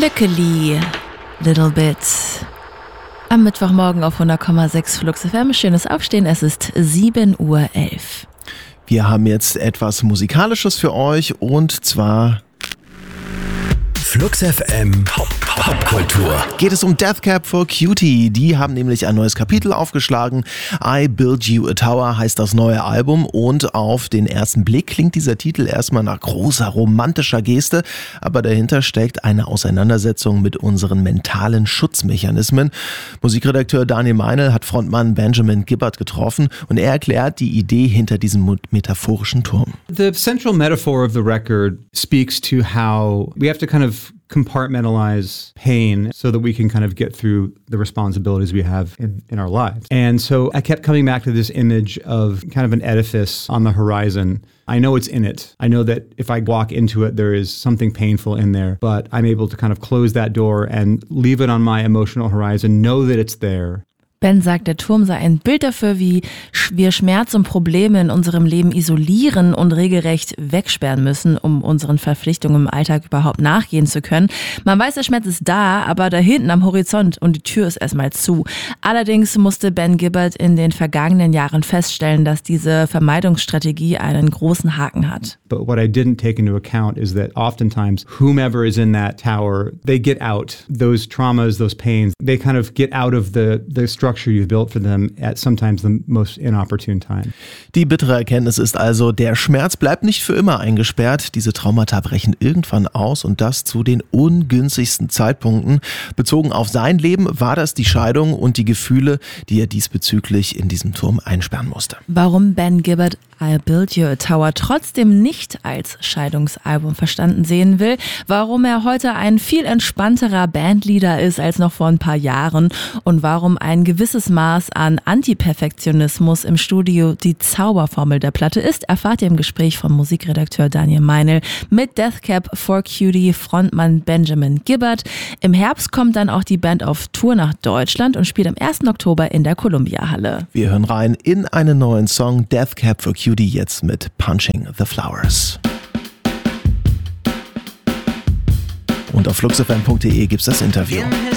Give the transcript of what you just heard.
Luckily, Little Bit. Am Mittwochmorgen auf 100,6 Flux FM. Schönes Aufstehen, es ist 7:11 Uhr. Wir haben jetzt etwas Musikalisches für euch und zwar Flux FM Popkultur. Geht es um Death Cab for Cutie. Die haben nämlich ein neues Kapitel aufgeschlagen. I Build You a Tower heißt das neue Album und auf den ersten Blick klingt dieser Titel erstmal nach großer romantischer Geste, aber dahinter steckt eine Auseinandersetzung mit unseren mentalen Schutzmechanismen. Musikredakteur Daniel Meinl hat Frontmann Benjamin Gibbard getroffen und er erklärt die Idee hinter diesem metaphorischen Turm. The central metaphor of the record speaks to how we have to kind of compartmentalize pain so that we can kind of get through the responsibilities we have in our lives. And so I kept coming back to this image of kind of an edifice on the horizon. I know it's in it. I know that if I walk into it, there is something painful in there, but I'm able to kind of close that door and leave it on my emotional horizon, know that it's there. Ben sagt, der Turm sei ein Bild dafür, wie wir Schmerz und Probleme in unserem Leben isolieren und regelrecht wegsperren müssen, um unseren Verpflichtungen im Alltag überhaupt nachgehen zu können. Man weiß, der Schmerz ist da, aber da hinten am Horizont und die Tür ist erstmal zu. Allerdings musste Ben Gibbard in den vergangenen Jahren feststellen, dass diese Vermeidungsstrategie einen großen Haken hat. But what I didn't take into account is that oftentimes whomever is in that tower, they get out. Those traumas, those pains, they kind of get out of the structure you've built for them at sometimes the most inopportune time. Die bittere Erkenntnis ist also, der Schmerz bleibt nicht für immer eingesperrt. Diese Traumata brechen irgendwann aus und das zu den ungünstigsten Zeitpunkten. Bezogen auf sein Leben war das die Scheidung und die Gefühle, die er diesbezüglich in diesem Turm einsperren musste. Warum Ben Gibbard I Build You a Tower trotzdem nicht als Scheidungsalbum verstanden sehen will, warum er heute ein viel entspannterer Bandleader ist als noch vor ein paar Jahren und warum ein gewisses Maß an Antiperfektionismus im Studio die Zauberformel der Platte ist, erfahrt ihr im Gespräch von Musikredakteur Daniel Meinl mit Death Cab for Cutie Frontmann Benjamin Gibbard. Im Herbst kommt dann auch die Band auf Tour nach Deutschland und spielt am 1. Oktober in der Columbia-Halle. Wir hören rein in einen neuen Song, Death Cab for Cutie, jetzt mit Punching the Flowers. Und auf fluxfm.de gibt's das Interview.